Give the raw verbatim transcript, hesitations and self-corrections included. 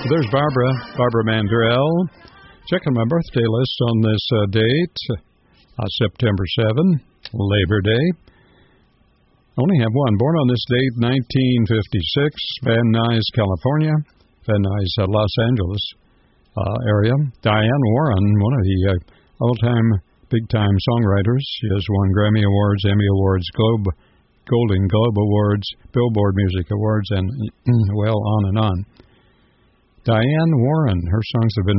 There's Barbara, Barbara Mandrell. Checking my birthday list on this uh, date, uh, September seventh, Labor Day. I only have one. Born on this date, nineteen fifty-six, Van Nuys, California. Van Nuys, uh, Los Angeles uh, area. Diane Warren, one of the uh, all-time big-time songwriters. She has won Grammy Awards, Emmy Awards, Globe, Golden Globe Awards, Billboard Music Awards, and well, on and on. Diane Warren, her songs have been